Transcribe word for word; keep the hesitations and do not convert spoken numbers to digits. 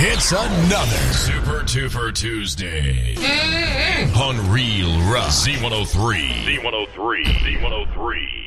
It's another Super Twofer Tuesday on Real Rock Z one oh three. Z one oh three. Z one oh three.